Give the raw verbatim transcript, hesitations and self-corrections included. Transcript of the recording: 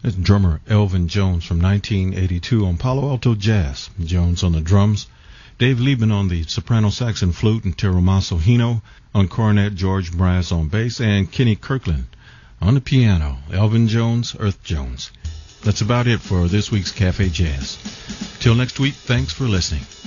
trumpet drummer Elvin Jones from nineteen eighty-two on Palo Alto Jazz. Jones on the drums, Dave Liebman on the soprano sax and flute, and Teromaso Hino on cornet, George Brass on bass, and Kenny Kirkland on the piano. Elvin Jones, Earth Jones. That's about it for this week's Cafe Jazz. Till next week, thanks for listening.